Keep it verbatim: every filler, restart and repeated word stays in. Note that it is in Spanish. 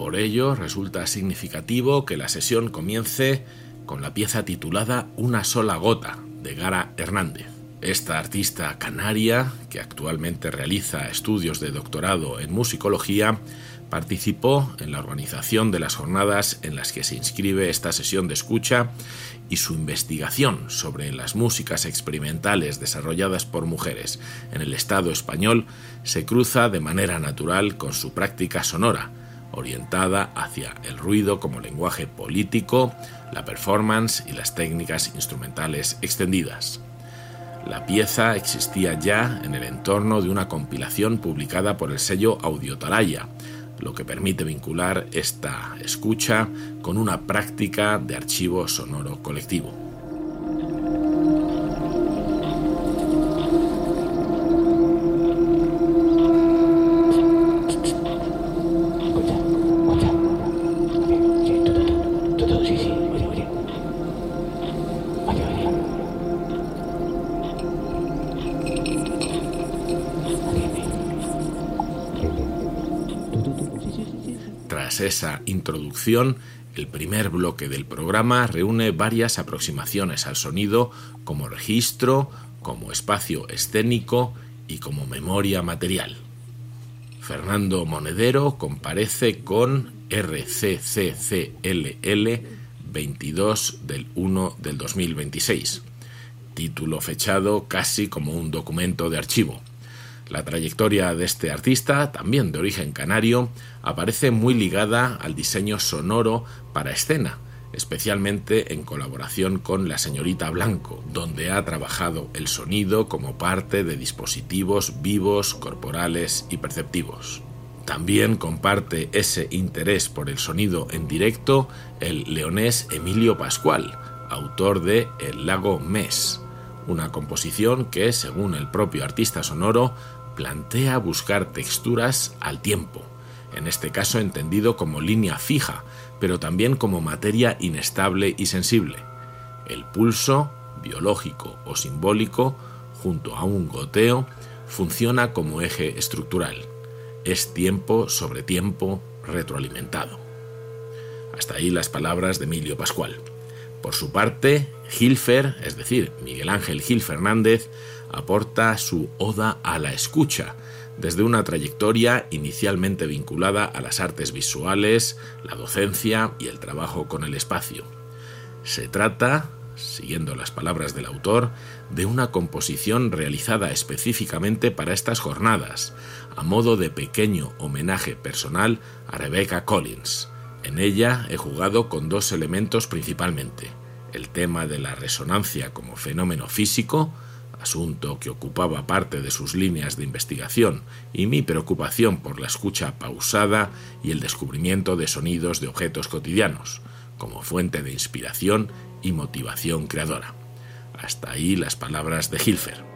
Por ello, resulta significativo que la sesión comience con la pieza titulada Una sola gota, de Gara Hernández. Esta artista canaria, que actualmente realiza estudios de doctorado en musicología, participó en la organización de las jornadas en las que se inscribe esta sesión de escucha, y su investigación sobre las músicas experimentales desarrolladas por mujeres en el Estado español se cruza de manera natural con su práctica sonora, orientada hacia el ruido como lenguaje político, la performance y las técnicas instrumentales extendidas. La pieza existía ya en el entorno de una compilación publicada por el sello Audiotalaya, lo que permite vincular esta escucha con una práctica de archivo sonoro colectivo. Tras esa introducción, el primer bloque del programa reúne varias aproximaciones al sonido como registro, como espacio escénico y como memoria material. Fernando Monedero comparece con R C C C L L veintidós del uno del dos mil veintiséis, título fechado casi como un documento de archivo. La trayectoria de este artista, también de origen canario, aparece muy ligada al diseño sonoro para escena, especialmente en colaboración con La Señorita Blanco, donde ha trabajado el sonido como parte de dispositivos vivos, corporales y perceptivos. También comparte ese interés por el sonido en directo el leonés Emilio Pascual, autor de El lago Mes, una composición que, según el propio artista sonoro, plantea buscar texturas al tiempo, en este caso entendido como línea fija, pero también como materia inestable y sensible. El pulso, biológico o simbólico, junto a un goteo, funciona como eje estructural. Es tiempo sobre tiempo retroalimentado. Hasta ahí las palabras de Emilio Pascual. Por su parte, Gilfer, es decir, Miguel Ángel Gil Fernández, aporta su oda a la escucha, desde una trayectoria inicialmente vinculada a las artes visuales, la docencia y el trabajo con el espacio. Se trata, siguiendo las palabras del autor, de una composición realizada específicamente para estas jornadas, a modo de pequeño homenaje personal a Rebecca Collins. En ella he jugado con dos elementos principalmente: el tema de la resonancia como fenómeno físico, asunto que ocupaba parte de sus líneas de investigación, y mi preocupación por la escucha pausada y el descubrimiento de sonidos de objetos cotidianos, como fuente de inspiración y motivación creadora. Hasta ahí las palabras de Gilfer.